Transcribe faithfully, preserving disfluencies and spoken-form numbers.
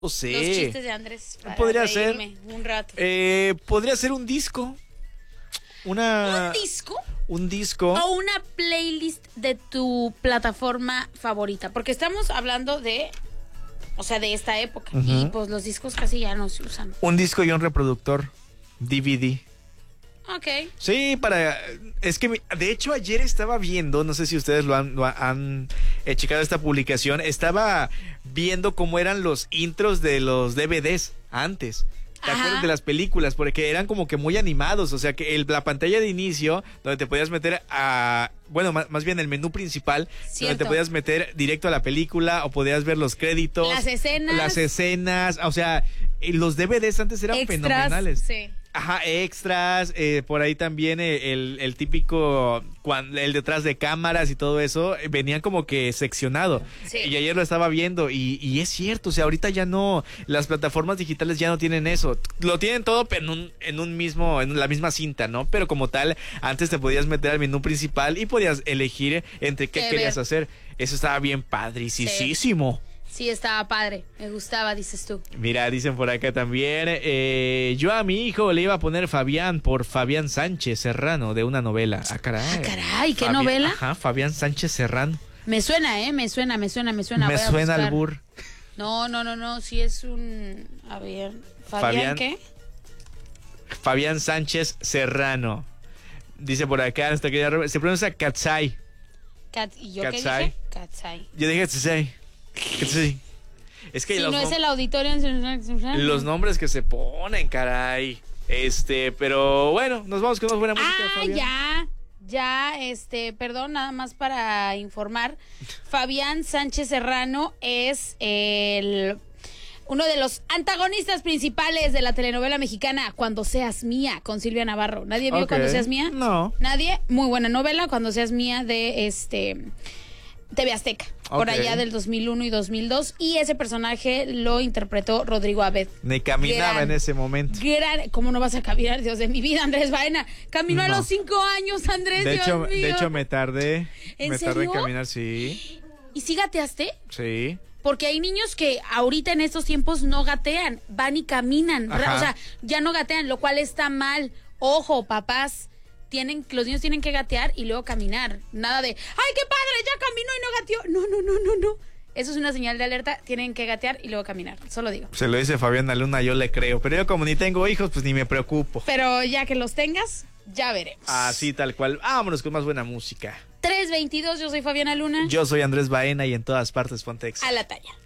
No sé. Los chistes de Andrés. Para podría reírme ser. un rato. Eh, podría ser un disco. Una. ¿Un disco? Un disco. O una playlist de tu plataforma favorita. Porque estamos hablando de. O sea, de esta época. Uh-huh. Y pues los discos casi ya no se usan. Un disco y un reproductor. D V D. Ok. Sí, para... Es que, de hecho, ayer estaba viendo, no sé si ustedes lo han, lo han eh, checado esta publicación, estaba viendo cómo eran los intros de los D V Ds antes. ¿Te Ajá. acuerdas de las películas? Porque eran como que muy animados, o sea que el, la pantalla de inicio, donde te podías meter a... Bueno, más, más bien el menú principal, Cierto. donde te podías meter directo a la película o podías ver los créditos. Las escenas. Las escenas, o sea, los D V Ds antes eran Extras, fenomenales. Sí. Ajá, extras, eh, por ahí también el, el típico, cuando, el detrás de cámaras y todo eso, venían como que seccionado. Sí. Y ayer lo estaba viendo y, y es cierto, o sea, ahorita ya no, las plataformas digitales ya no tienen eso. Lo tienen todo pero en un, en un mismo, en la misma cinta, ¿no? Pero como tal, antes te podías meter al menú principal y podías elegir entre qué, qué querías ver. hacer. Eso estaba bien padricísimo. Sí. Sí, estaba padre, me gustaba, dices tú. Mira, dicen por acá también, eh, yo a mi hijo le iba a poner Fabián por Fabián Sánchez Serrano de una novela. Ah, caray. Ah, caray, ¿qué Fabián, novela? Ajá, Fabián Sánchez Serrano. Me suena, ¿eh? Me suena, me suena, me suena. Me Voy suena al bur. No, no, no, no, sí es un... A ver, ¿Fabián, ¿Fabián qué? Fabián Sánchez Serrano. Dice por acá, hasta que se pronuncia Katsai. Kat, ¿Y yo Katsai. qué dije? Katsai. Yo dije Katsai. Sí. Es que si los no es el auditorio, los nombres que se ponen, caray. Este, pero bueno, nos vamos con una buena música. Ah, Fabián. ya, ya, este, perdón, nada más para informar. Fabián Sánchez Serrano es el uno de los antagonistas principales de la telenovela mexicana Cuando Seas Mía, con Silvia Navarro. ¿Nadie vio okay. Cuando Seas Mía? No. ¿Nadie? Muy buena novela, Cuando Seas Mía, de este T V Azteca, okay. por allá del dos mil uno y dos mil dos, y ese personaje lo interpretó Rodrigo Abed. Ni caminaba gran, en ese momento. Gran, ¿Cómo no vas a caminar, Dios de mi vida, Andrés Baena? Caminó no. a los cinco años, Andrés, de Dios hecho, mío. De hecho, me tardé. ¿En me serio? tardé en caminar, sí. ¿Y sí gateaste? Sí. Porque hay niños que ahorita en estos tiempos no gatean, van y caminan. Ajá. O sea, ya no gatean, lo cual está mal. Ojo, papás. Tienen, los niños tienen que gatear y luego caminar. Nada de, ¡ay, qué padre! Ya caminó y no gateó. No, no, no, no, no. Eso es una señal de alerta. Tienen que gatear y luego caminar. Solo digo. Se lo dice Fabián Luna, yo le creo. Pero yo como ni tengo hijos, pues ni me preocupo. Pero ya que los tengas, ya veremos. Así tal cual. Vámonos con más buena música. tres veintidós, yo soy Fabiana Luna. Yo soy Andrés Baena y en todas partes Pontex. A la talla.